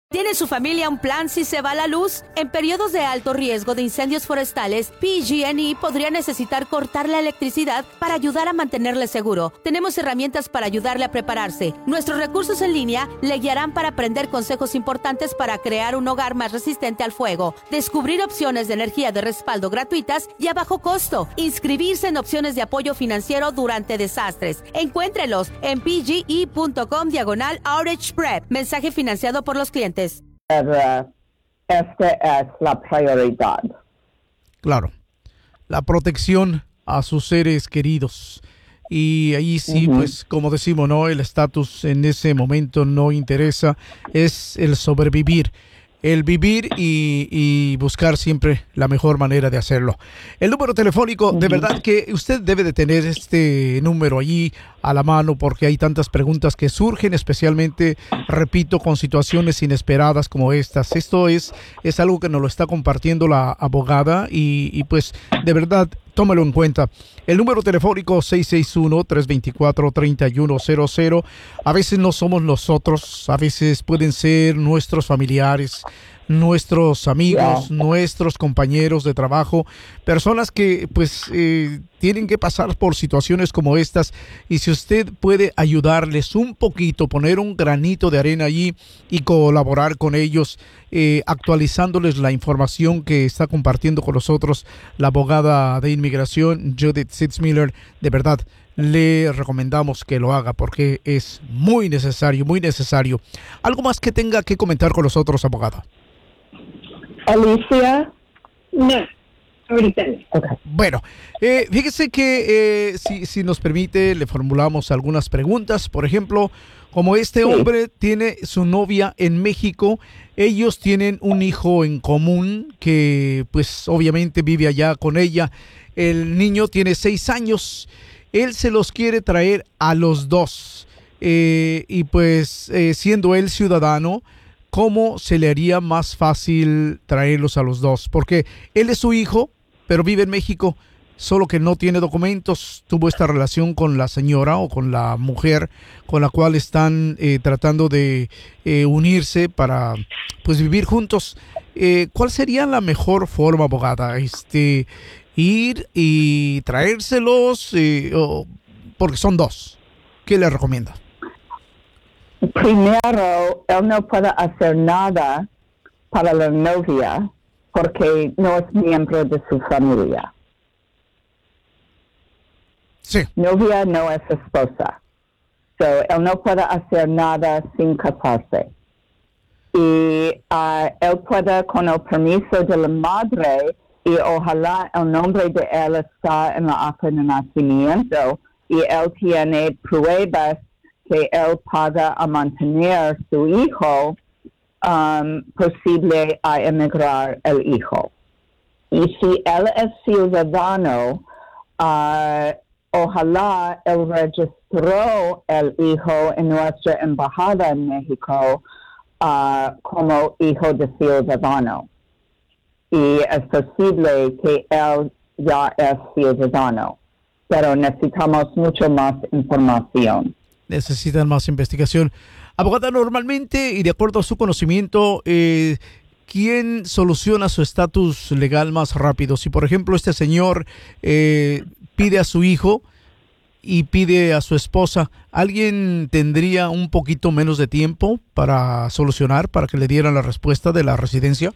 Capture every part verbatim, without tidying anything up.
¿Tiene su familia un plan si se va la luz? En periodos de alto riesgo de incendios forestales, P G and E podría necesitar cortar la electricidad para ayudar a mantenerle seguro. Tenemos herramientas para ayudarle a prepararse. Nuestros recursos en línea le guiarán para aprender consejos importantes para crear un hogar más resistente al fuego, descubrir opciones de energía de respaldo gratuitas y a bajo costo, inscribirse en opciones de apoyo financiero durante desastres. Encuéntrelos en pge.com diagonal outage prep. Mensaje financiado por los clientes. Esta es la prioridad. Claro, la protección a sus seres queridos. Y ahí sí, uh-huh. pues como decimos, ¿no? El estatus en ese momento no interesa, es el sobrevivir. El vivir y, y buscar siempre la mejor manera de hacerlo. El número telefónico, de verdad que usted debe de tener este número allí a la mano porque hay tantas preguntas que surgen, especialmente, repito, con situaciones inesperadas como estas. Esto es, es algo que nos lo está compartiendo la abogada y, y pues de verdad, tómalo en cuenta. El número telefónico seis seis uno, tres dos cuatro, tres uno cero cero. A veces no somos nosotros, a veces pueden ser nuestros familiares, nuestros amigos, yeah. nuestros compañeros de trabajo, personas que pues eh, tienen que pasar por situaciones como estas y si usted puede ayudarles un poquito, poner un granito de arena allí y colaborar con ellos, eh, actualizándoles la información que está compartiendo con nosotros la abogada de inmigración Judith Sitzmiller, de verdad le recomendamos que lo haga porque es muy necesario, muy necesario. ¿Algo más que tenga que comentar con nosotros, abogada? Alicia, no, ahorita no. Okay. Bueno, eh, fíjese que eh, si, si nos permite, le formulamos algunas preguntas. Por ejemplo, como este sí. hombre tiene su novia en México, ellos tienen un hijo en común que pues obviamente vive allá con ella. El niño tiene seis años. Él se los quiere traer a los dos. Eh, y pues eh, siendo él ciudadano, ¿cómo se le haría más fácil traerlos a los dos? Porque él es su hijo, pero vive en México, solo que no tiene documentos. Tuvo esta relación con la señora o con la mujer con la cual están eh, tratando de eh, unirse para pues vivir juntos. Eh, ¿Cuál sería la mejor forma, abogada? Este, ir y traérselos, eh, o, porque son dos. ¿Qué le recomienda? Primero, él no puede hacer nada para la novia porque no es miembro de su familia. Sí. Novia no es esposa. So, él no puede hacer nada sin casarse. Y uh, él puede, con el permiso de la madre, y ojalá el nombre de él está en la acta de nacimiento, y él tiene pruebas que él paga a mantener su hijo, um, posible a emigrar el hijo. Y si él es ciudadano, uh, ojalá él registró el hijo en nuestra embajada en México uh, como hijo de ciudadano. Y es posible que él ya es ciudadano, pero necesitamos mucho más información. Necesitan más investigación. Abogada, normalmente y de acuerdo a su conocimiento, eh, ¿quién soluciona su estatus legal más rápido? Si, por ejemplo, este señor eh, pide a su hijo y pide a su esposa, ¿alguien tendría un poquito menos de tiempo para solucionar, para que le dieran la respuesta de la residencia?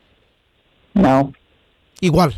No. Igual.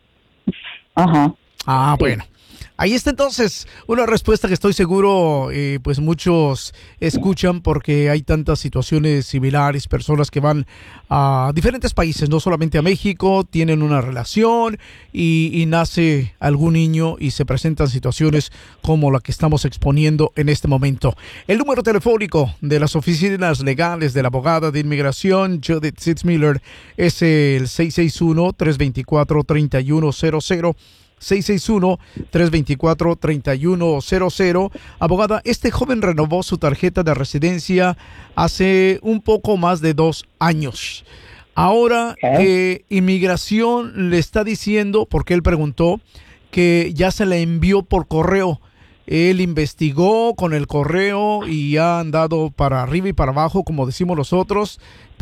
Ajá. Ah, sí. Bueno. Ahí está entonces una respuesta que estoy seguro eh, pues muchos escuchan porque hay tantas situaciones similares, personas que van a diferentes países, no solamente a México, tienen una relación y, y nace algún niño y se presentan situaciones como la que estamos exponiendo en este momento. El número telefónico de las oficinas legales de la abogada de inmigración Judith Sitzmiller es el seis seis uno, tres dos cuatro, tres uno cero cero. seis seis uno, tres dos cuatro, tres uno cero cero. Abogada, este joven renovó su tarjeta de residencia hace un poco más de dos años. Ahora, eh, inmigración le está diciendo, porque él preguntó, que ya se le envió por correo. Él investigó con el correo y ha andado para arriba y para abajo, como decimos nosotros,